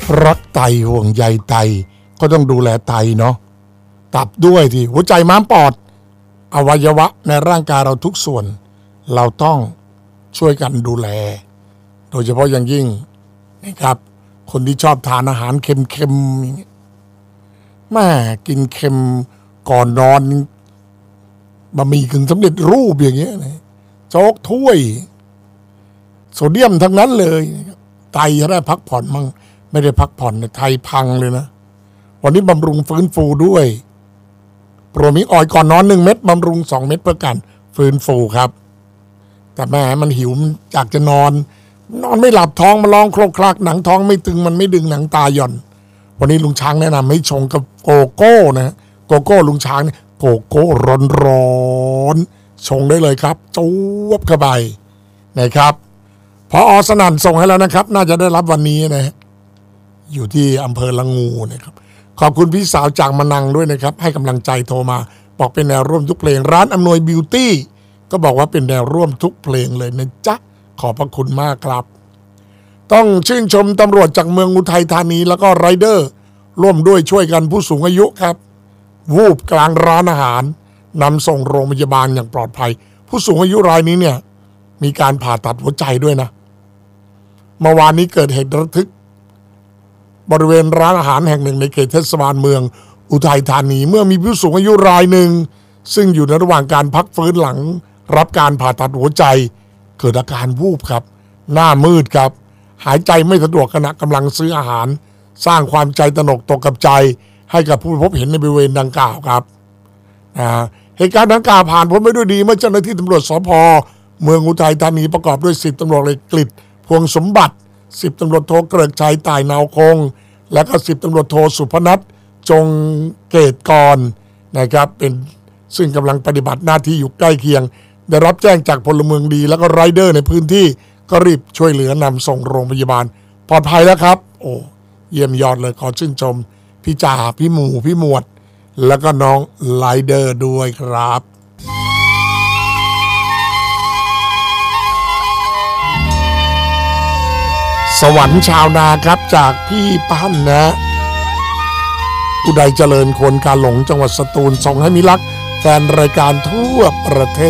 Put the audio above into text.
รักไตห่วงใยไตก็ต้องดูแลไตเนาะตับด้วยที่หัวใจม้ามปอดอวัยวะในร่างกายเราทุกส่วนเราต้องช่วยกันดูแลโดยเฉพาะอย่างยิ่งนะครับคนที่ชอบทานอาหารเค็มๆแม่กินเค็มก่อนนอนบะหมี่กึ่งสำเร็จรูปอย่างเงี้ยนะโจ๊กถ้วยโซเดียมทั้งนั้นเลยไตจะได้พักผ่อนมั่งไม่ได้พักผ่อนไตพังเลยนะวันนี้บำรุงฟื้นฟูด้วยโปรมิออยก่อนนอน1 เม็ดบำรุง2 เม็ดเพื่อกันฟื้นฟูครับแต่แม่มันหิวมันอยากจะนอนไม่หลับท้องมาร้องโคลกคลักหนังท้องไม่ตึงมันไม่ดึงหนังตาหย่อนวันนี้ลุงช้างแนะนำให้ชงกับโกโก้นะโกโก้ลุงช้างเนี่ยโกโก้ร้อนๆชงได้เลยครับจูบเข้าไปนะครับพอสนั่นส่งให้แล้วนะครับน่าจะได้รับวันนี้นะอยู่ที่อำเภอละงูนะครับขอบคุณพี่สาวจากมะนังด้วยนะครับให้กำลังใจโทรมาบอกเป็นแนวร่วมทุกเพลงร้านอำนวยบิวตี้ก็บอกว่าเป็นแนวร่วมทุกเพลงเลยนะจ๊ะขอบพระคุณมากครับต้องชื่นชมตำรวจจากเมืองอุทัยธานีแล้วก็ไรเดอร์ร่วมด้วยช่วยกันผู้สูงอายุครับวูบกลางร้านอาหารนำส่งโรงพยาบาลอย่างปลอดภัยผู้สูงอายุรายนี้เนี่ยมีการผ่าตัดหัวใจด้วยนะเมื่อวานนี้เกิดเหตุระทึกบริเวณร้านอาหารแห่งหนึ่งในเขตเทศบาลเมืองอุทัยธานีเมื่อมีผู้สูงอายุรายหนึ่งซึ่งอยู่ในระหว่างการพักฟื้นหลังรับการผ่าตัดหัวใจเกิดอาการวูบครับหน้ามืดครับหายใจไม่สะดวกขณะกำลังซื้ออาหารสร้างความใจตระหนกตกกับใจให้กับผู้พบเห็นในบริเวณดังกล่าวครับเหตุการณ์ดังกล่าวผ่านพ้นไปด้วยดีเมื่อเจ้าหน้าที่ตำรวจสภ.เมืองอุทัยธานีประกอบด้วย10 ตำรวจเอกกฤษพวงสมบัติ10 ตำรวจโทเกริกชัยต่ายนาวคงและก็10 ตำรวจโทสุพนัทจงเกตกรนะครับเป็นซึ่งกำลังปฏิบัติหน้าที่อยู่ใกล้เคียงได้รับแจ้งจากพลเมืองดีแล้วก็ไรเดอร์ในพื้นที่ก็รีบช่วยเหลือนำส่งโรงพยาบาลปลอดภัยแล้วครับโอ้เยี่ยมยอดเลยขอชื่นชมพี่จ่าพี่หมูพี่หมวดแล้วก็น้องไรเดอร์ด้วยครับสวรรค์ชาวนาครับจากพี่ปั้นนะอุดัยเจริญคนกาหลงจังหวัดสตูลส่งให้มิลักแฟนรายการทั่วประเทศ